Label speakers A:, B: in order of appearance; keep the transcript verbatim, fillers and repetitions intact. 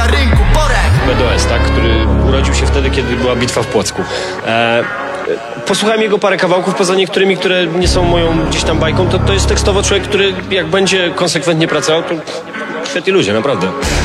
A: na rynku, Borek.
B: B D O S, tak? Który urodził się wtedy, kiedy była bitwa w Płocku. E, posłuchałem jego parę kawałków, poza niektórymi, które nie są moją gdzieś tam bajką, to, to jest tekstowo człowiek, który jak będzie konsekwentnie pracował, to świetni ludzie, naprawdę.